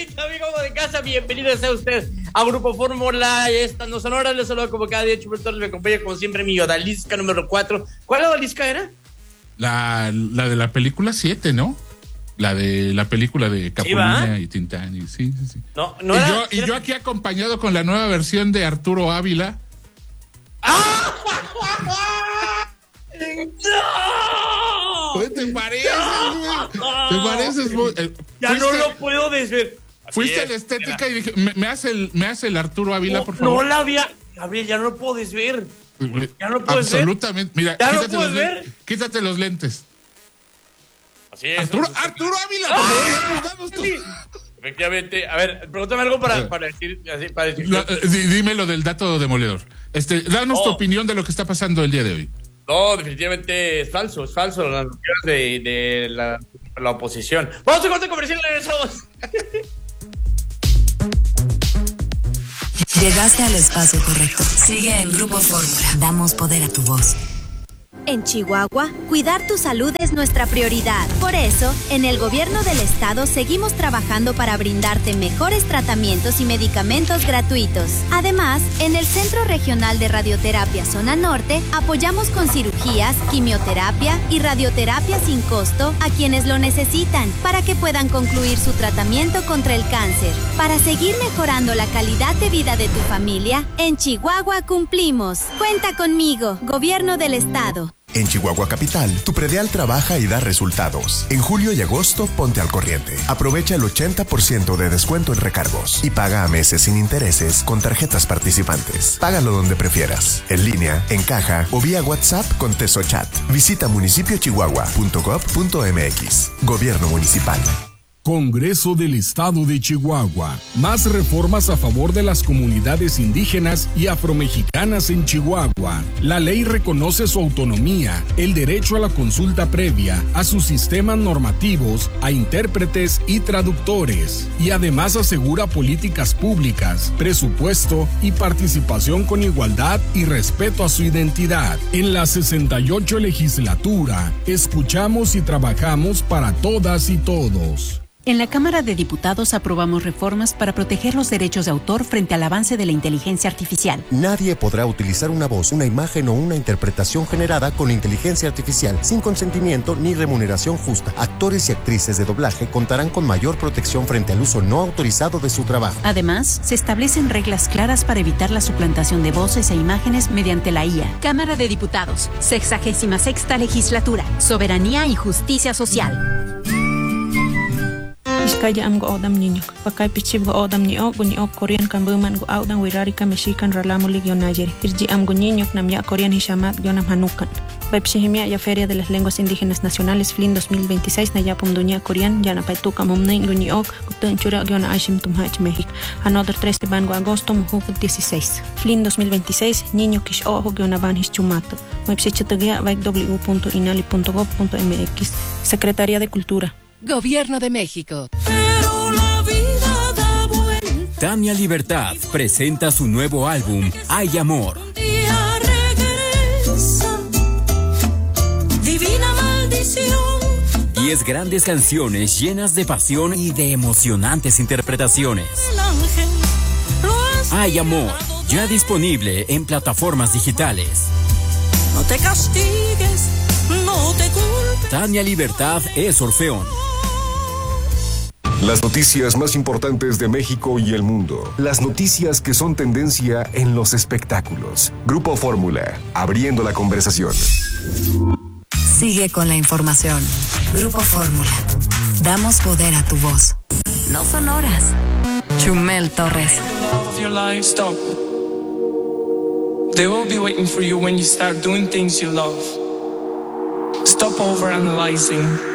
querido amigo de casa, bienvenido sea usted a Grupo Fórmula. Estas no son horas, les saludo como cada día, Chumel Torres, me acompaña como siempre mi odalisca número 4. ¿Cuál odalisca era? La de la película 7, ¿no? La de la película de Capulina y Tintán, y sí. No yo aquí acompañado con la nueva versión de Arturo Ávila. ¡Ah! ¡No! ¿Te pareces, güey? ¿Te pareces? Ya no lo puedo desver. Fuiste a la estética y dije, me hace el Arturo Ávila, por favor. No la había. Gabriel, ya no lo puedo desver. Ya no lo puedes ver. Absolutamente. Mira, quítate los lentes. Así es. Arturo Ávila, por favor, efectivamente. A ver, pregúntame algo para decir. Dime lo del dato demoledor. Danos tu opinión de lo que está pasando el día de hoy. No, definitivamente es falso las noticias de la oposición. Vamos a corte comercial y regresamos. Llegaste al espacio correcto. Sigue en Grupo Fórmula. Damos poder a tu voz. En Chihuahua, cuidar tu salud es nuestra prioridad. Por eso, en el gobierno del estado seguimos trabajando para brindarte mejores tratamientos y medicamentos gratuitos. Además, en el Centro Regional de Radioterapia Zona Norte, apoyamos con cirugías, quimioterapia y radioterapia sin costo a quienes lo necesitan para que puedan concluir su tratamiento contra el cáncer. Para seguir mejorando la calidad de vida de tu familia, en Chihuahua cumplimos. Cuenta conmigo, Gobierno del Estado. En Chihuahua Capital, tu predial trabaja y da resultados. En julio y agosto, ponte al corriente. Aprovecha el 80% de descuento en recargos y paga a meses sin intereses con tarjetas participantes. Págalo donde prefieras, en línea, en caja o vía WhatsApp con TesoChat. Visita municipiochihuahua.gov.mx. Gobierno Municipal. Congreso del Estado de Chihuahua. Más reformas a favor de las comunidades indígenas y afromexicanas en Chihuahua. La ley reconoce su autonomía, el derecho a la consulta previa, a sus sistemas normativos, a intérpretes y traductores. Y además asegura políticas públicas, presupuesto y participación con igualdad y respeto a su identidad. En la 68 legislatura, escuchamos y trabajamos para todas y todos. En la Cámara de Diputados aprobamos reformas para proteger los derechos de autor frente al avance de la inteligencia artificial. Nadie podrá utilizar una voz, una imagen o una interpretación generada con inteligencia artificial sin consentimiento ni remuneración justa. Actores y actrices de doblaje contarán con mayor protección frente al uso no autorizado de su trabajo. Además, se establecen reglas claras para evitar la suplantación de voces e imágenes mediante la IA. Cámara de Diputados, 66ª Legislatura, Soberanía y Justicia Social. Iskaya am go odam niño. Pakay pichib go odam ni o Korean kambuman go audan wirari ka Mexican ralamulig yo Nayeri. Irji am go niño nam ya Korean hishamat yo nam hanukan. Pepshihimia ya Feria de las Lenguas Indígenas Nacionales FLIN 2026 na ya Pumduña Korean ya na paituka mumneng go ni ok gutun chura yo na Ashim Tumhach México. Another 3 de bango agosto muhuk 16. FLIN 2026 niño kish o yo na ban hischumato. Mepsichatagia www.inali.gov.mx. Secretaría de Cultura. Gobierno de México. Pero la vida da vuelta. Tania Libertad presenta su nuevo álbum Hay Amor. Un día regresa. Divina maldición. 10 grandes canciones llenas de pasión y de emocionantes interpretaciones. El ángel lo Hay Amor, ya disponible en plataformas digitales. No te castigues, no te culpes. Tania Libertad es Orfeón. Las noticias más importantes de México y el mundo. Las noticias que son tendencia en los espectáculos. Grupo Fórmula, abriendo la conversación. Sigue con la información. Grupo Fórmula. Damos poder a tu voz. No son horas. Chumel Torres. They will be waiting for you when you start doing things you love. Stop overanalyzing.